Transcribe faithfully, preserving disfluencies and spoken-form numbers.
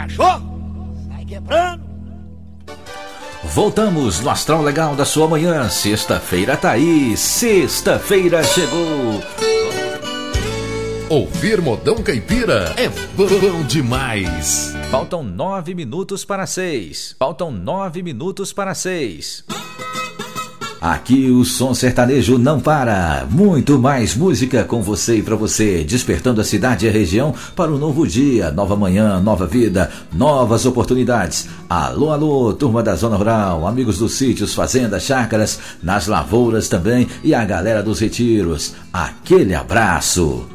cachorro, sai quebrando. Voltamos no Astral Legal da sua manhã. Sexta-feira tá aí, sexta-feira chegou. Ouvir Modão Caipira é bom demais. Faltam nove minutos para seis. Faltam nove minutos para seis. Aqui o som sertanejo não para. Muito mais música com você e para você, despertando a cidade e a região para um novo dia, nova manhã, nova vida, novas oportunidades. Alô, alô, turma da Zona Rural, amigos dos sítios, fazendas, chácaras, nas lavouras também e a galera dos retiros. Aquele abraço.